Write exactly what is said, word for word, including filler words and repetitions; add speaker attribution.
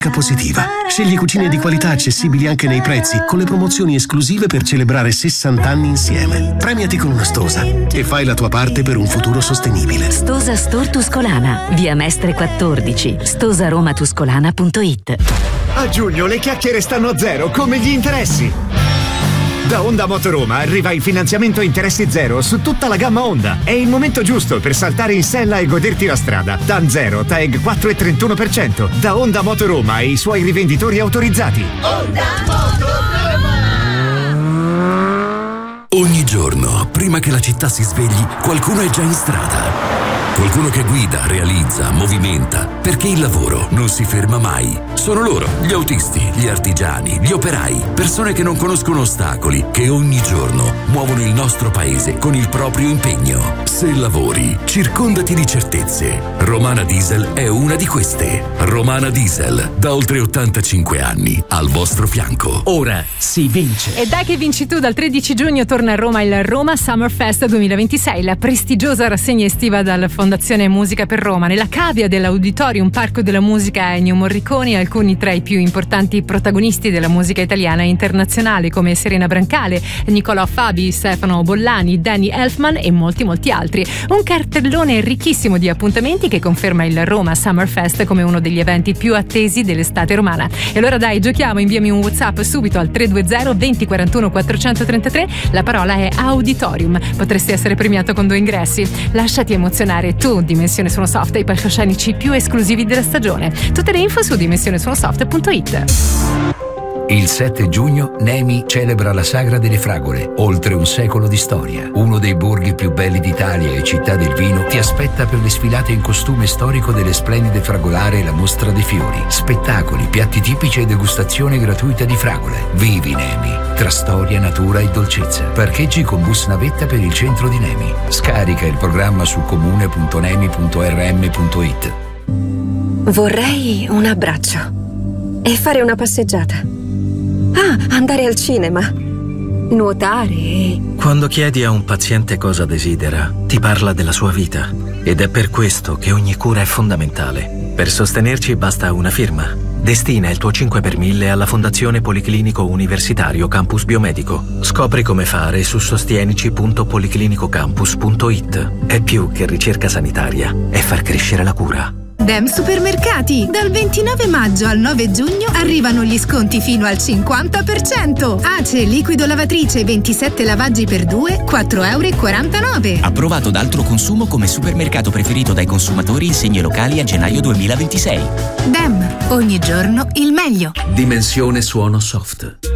Speaker 1: Positiva. Scegli cucine di qualità accessibili anche nei prezzi, con le promozioni esclusive per celebrare sessanta anni insieme. Premiati con una Stosa e fai la tua parte per un futuro sostenibile.
Speaker 2: Stosa Store Tuscolana, via Mestre quattordici, stosaromatuscolana punto it.
Speaker 3: A giugno le chiacchiere stanno a zero, come gli interessi. Da Honda Motoroma arriva il finanziamento a interessi zero su tutta la gamma Honda. È il momento giusto per saltare in sella e goderti la strada. T A N zero, T A E G quattro virgola trentuno per cento. Da Honda Motoroma e i suoi rivenditori autorizzati.
Speaker 4: Honda Motoroma!
Speaker 5: Ogni giorno, prima che la città si svegli, qualcuno è già in strada. Qualcuno che guida, realizza, movimenta, perché il lavoro non si ferma mai. Sono loro, gli autisti, gli artigiani, gli operai, persone che non conoscono ostacoli, che ogni giorno muovono il nostro paese con il proprio impegno. Se lavori, circondati di certezze. Romana Diesel è una di queste. Romana Diesel, da oltre ottantacinque anni, al vostro fianco. Ora si vince.
Speaker 6: E dai che vinci tu, dal tredici giugno torna a Roma il Roma Summer Fest duemilaventisei, la prestigiosa rassegna estiva dal Fondazione Musica per Roma. Nella cavea dell'Auditorium Parco della Musica Ennio Morricone, alcuni tra i più importanti protagonisti della musica italiana e internazionale come Serena Brancale, Nicolò Fabi, Stefano Bollani, Danny Elfman e molti molti altri. Un cartellone ricchissimo di appuntamenti che conferma il Roma Summer Fest come uno degli eventi più attesi dell'estate romana. E allora dai, giochiamo, inviami un WhatsApp subito al tre due zero venti quarantuno quattrocentotrentatré, la parola è Auditorium. Potresti essere premiato con due ingressi. Lasciati emozionare tu, Dimensione Suono Soft, e i palcoscenici più esclusivi della stagione. Tutte le info su dimensione suono soft punto it.
Speaker 7: Il sette giugno Nemi celebra la Sagra delle Fragole, oltre un secolo di storia. Uno dei borghi più belli d'Italia e città del vino ti aspetta per le sfilate in costume storico delle splendide fragolare e la mostra dei fiori. Spettacoli, piatti tipici e degustazione gratuita di fragole. Vivi Nemi, tra storia, natura e dolcezza. Parcheggi con bus navetta per il centro di Nemi. Scarica il programma su comune punto nemi punto r m punto it.
Speaker 8: Vorrei un abbraccio e fare una passeggiata. Ah, andare al cinema, nuotare.
Speaker 9: Quando chiedi a un paziente cosa desidera, ti parla della sua vita. Ed è per questo che ogni cura è fondamentale. Per sostenerci basta una firma. Destina il tuo cinque per mille alla Fondazione Policlinico Universitario Campus Biomedico. Scopri come fare su sostienici punto policlinicocampus punto it. È più che ricerca sanitaria, è far crescere la cura.
Speaker 10: Dem Supermercati! Dal ventinove maggio al nove giugno arrivano gli sconti fino al cinquanta per cento. Ace liquido lavatrice ventisette lavaggi per due, quattro virgola quarantanove euro.
Speaker 11: Approvato da Altro Consumo come supermercato preferito dai consumatori in segni locali a gennaio duemilaventisei.
Speaker 10: Dem, ogni giorno il meglio.
Speaker 7: Dimensione Suono Soft.